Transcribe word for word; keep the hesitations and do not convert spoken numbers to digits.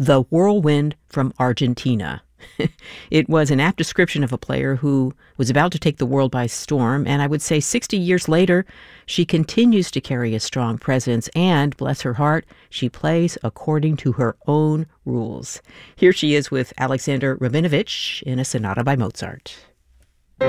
The Whirlwind from Argentina. It was an apt description of a player who was about to take the world by storm, and I would say sixty years later, she continues to carry a strong presence, and, bless her heart, she plays according to her own rules. Here she is with Alexander Rabinovich in a sonata by Mozart.